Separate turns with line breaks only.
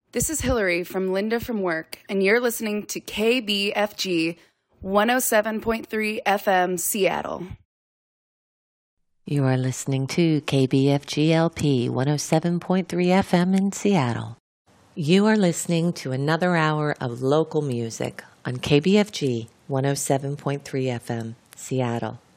This is Hillary from Linda from Work, and you're listening to KBFG 107.3 FM Seattle.
You are listening to KBFG LP 107.3 FM in Seattle. You are listening to another hour of local music on KBFG 107.3 FM Seattle.